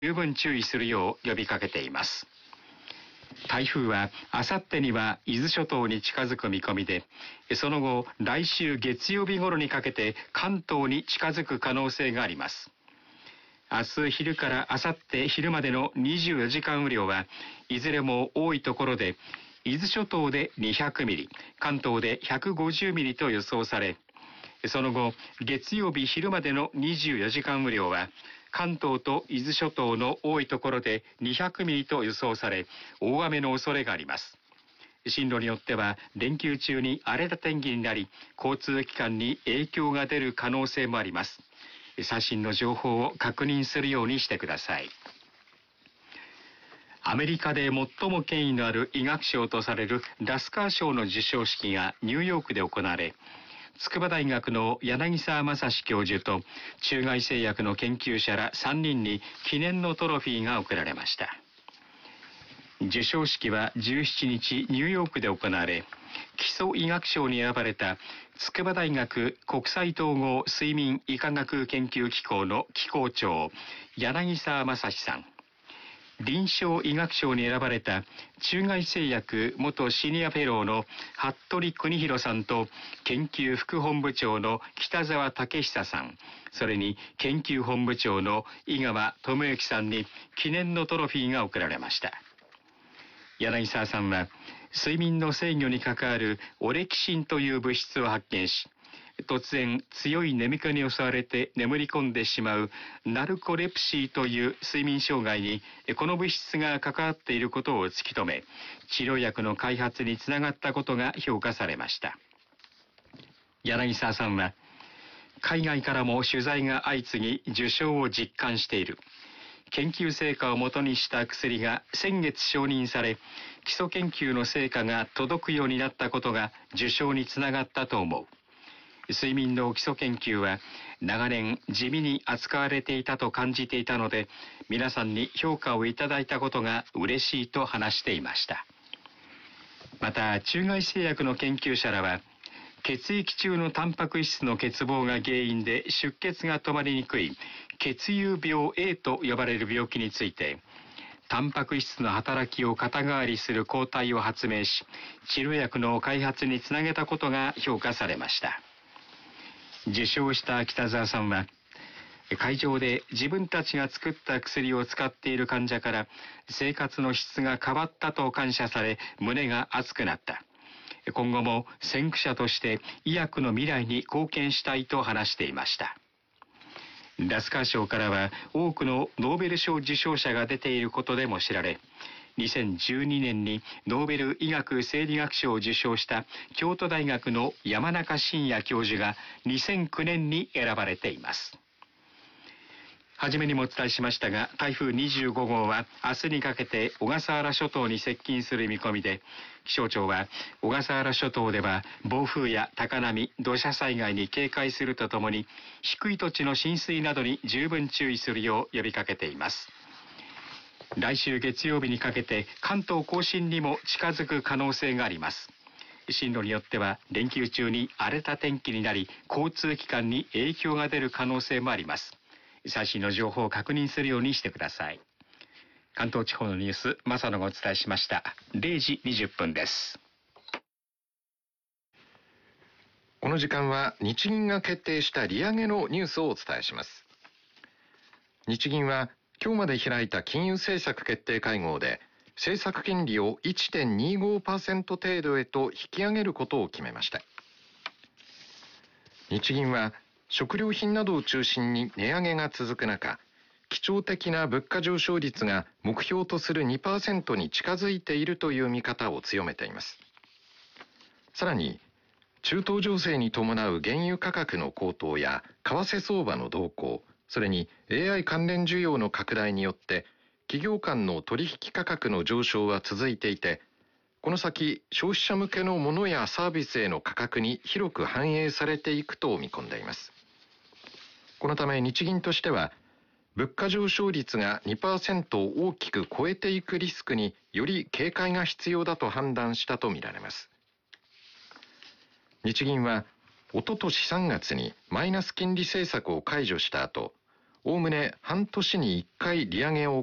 十分注意するよう呼びかけています。台風はあさってには伊豆諸島に近づく見込みで、その後来週月曜日頃にかけて関東に近づく可能性があります。明日昼からあさって昼までの24時間雨量はいずれも多いところで、伊豆諸島で200ミリ、関東で150ミリと予想され、その後月曜日昼までの24時間雨量は関東と伊豆諸島の多いところで200ミリと予想され、大雨の恐れがあります。進路によっては連休中に荒れた天気になり、交通機関に影響が出る可能性もあります。最新の情報を確認するようにしてください。アメリカで最も権威のある医学賞とされるラスカー賞の授賞式がニューヨークで行われ、筑波大学の柳沢正史教授と中外製薬の研究者ら3人に記念のトロフィーが贈られました。授賞式は17日ニューヨークで行われ、基礎医学賞に選ばれた筑波大学国際統合睡眠医科学研究機構の機構長柳沢正史さん、臨床医学賞に選ばれた中外製薬元シニアフェローの服部邦弘さんと研究副本部長の北澤武久さん、それに研究本部長の井川智之さんに記念のトロフィーが贈られました。柳沢さんは睡眠の制御に関わるオレキシンという物質を発見し、突然強い眠気に襲われて眠り込んでしまうナルコレプシーという睡眠障害にこの物質が関わっていることを突き止め、治療薬の開発につながったことが評価されました。柳沢さんは、海外からも取材が相次ぎ受賞を実感している。研究成果をもとにした薬が先月承認され、基礎研究の成果が届くようになったことが受賞につながったと思う。睡眠の基礎研究は長年地味に扱われていたと感じていたので、皆さんに評価をいただいたことが嬉しいと話していました。また中外製薬の研究者らは、血液中のタンパク質の欠乏が原因で出血が止まりにくい血友病 A と呼ばれる病気について、タンパク質の働きを肩代わりする抗体を発明し、治療薬の開発につなげたことが評価されました。受賞した北澤さんは、会場で自分たちが作った薬を使っている患者から生活の質が変わったと感謝され、胸が熱くなった。今後も先駆者として医薬の未来に貢献したいと話していました。ラスカー賞からは多くのノーベル賞受賞者が出ていることでも知られ、2012年にノーベル医学生理学賞を受賞した京都大学の山中伸弥教授が2009年に選ばれています。はじめにもお伝えしましたが、台風25号は明日にかけて小笠原諸島に接近する見込みで、気象庁は小笠原諸島では暴風や高波、土砂災害に警戒するとともに、低い土地の浸水などに十分注意するよう呼びかけています。来週月曜日にかけて関東甲信にも近づく可能性があります。進路によっては連休中に荒れた天気になり、交通機関に影響が出る可能性もあります。最新の情報を確認するようにしてください。関東地方のニュース、正野がお伝えしました。0時20分です。 この時間は日銀が決定した利上げのニュースをお伝えします。日銀は今日まで開いた金融政策決定会合で、政策金利を 1.25% 程度へと引き上げることを決めました。日銀は食料品などを中心に値上げが続く中、基調的な物価上昇率が目標とする 2% に近づいているという見方を強めています。さらに、中東情勢に伴う原油価格の高騰や為替相場の動向、それに AI 関連需要の拡大によって企業間の取引価格の上昇は続いていて、この先消費者向けのものやサービスへの価格に広く反映されていくと見込んでいます。このため日銀としては、物価上昇率が 2% を大きく超えていくリスクにより警戒が必要だと判断したとみられます。日銀はおととし3月にマイナス金利政策を解除した後、 おおむね半年に1回利上げを